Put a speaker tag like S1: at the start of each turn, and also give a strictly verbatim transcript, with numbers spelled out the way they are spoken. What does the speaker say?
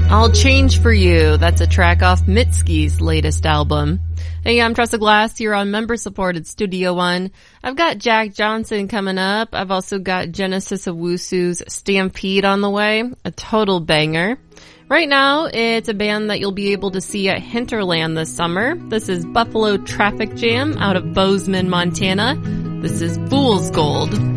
S1: I'll Change For You. That's a track off Mitski's latest album. Hey, I'm Tressa Glass here on member-supported Studio One. I've got Jack Johnson coming up. I've also got Genesis Owusu's Stampede on the way, a total banger. Right now, it's a band that you'll be able to see at Hinterland this summer. This is Buffalo Traffic Jam out of Bozeman, Montana. This is Fool's Gold.